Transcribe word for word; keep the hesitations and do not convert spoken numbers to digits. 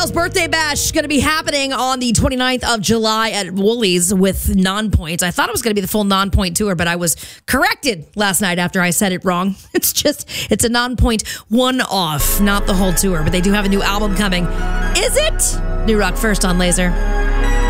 Styles birthday bash is going to be happening on the twenty-ninth of July at Woolies with Nonpoint. I thought it was going to be the full Nonpoint tour, but I was corrected last night after I said it wrong. It's just, it's a Nonpoint one-off, not the whole tour, but they do have a new album coming. Is it? New Rock First on Laser.